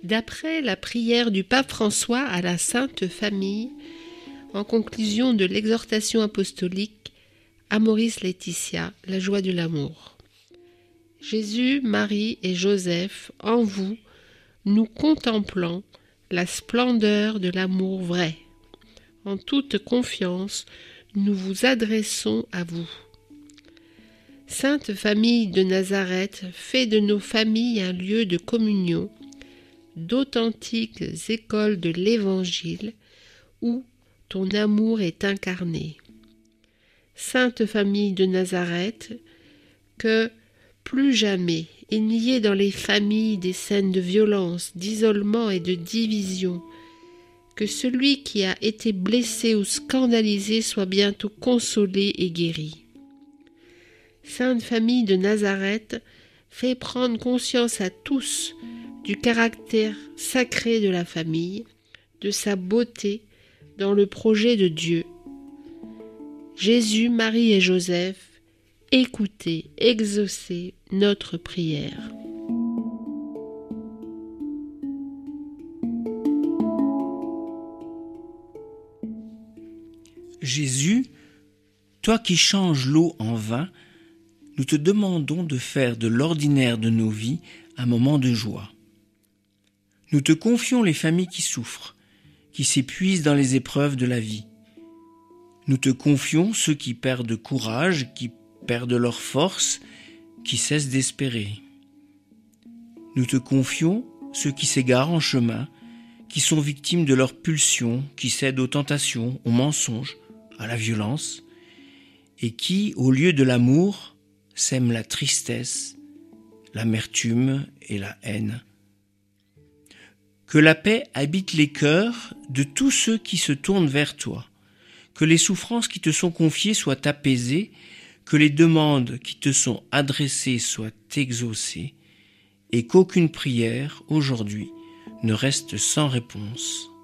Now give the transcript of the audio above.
D'après la prière du pape François à la Sainte Famille, en conclusion de l'exhortation apostolique Amoris Laetitia, la joie de l'amour. Jésus, Marie et Joseph, en vous, nous contemplons la splendeur de l'amour vrai. En toute confiance, nous vous adressons à vous. Sainte Famille de Nazareth, fais de nos familles un lieu de communion, d'authentiques écoles de l'Évangile, où ton amour est incarné. Sainte Famille de Nazareth, que plus jamais il n'y ait dans les familles des scènes de violence, d'isolement et de division, que celui qui a été blessé ou scandalisé soit bientôt consolé et guéri. Sainte Famille de Nazareth, fais prendre conscience à tous du caractère sacré de la famille, de sa beauté dans le projet de Dieu. Jésus, Marie et Joseph, écoutez, exaucez notre prière. Jésus, toi qui changes l'eau en vin, nous te demandons de faire de l'ordinaire de nos vies un moment de joie. Nous te confions les familles qui souffrent, qui s'épuisent dans les épreuves de la vie. Nous te confions ceux qui perdent courage, qui perdent leur force, qui cessent d'espérer. Nous te confions ceux qui s'égarent en chemin, qui sont victimes de leurs pulsions, qui cèdent aux tentations, aux mensonges, à la violence, et qui, au lieu de l'amour, sèment la tristesse, l'amertume et la haine. Que la paix habite les cœurs de tous ceux qui se tournent vers toi, que les souffrances qui te sont confiées soient apaisées, que les demandes qui te sont adressées soient exaucées, et qu'aucune prière, aujourd'hui, ne reste sans réponse.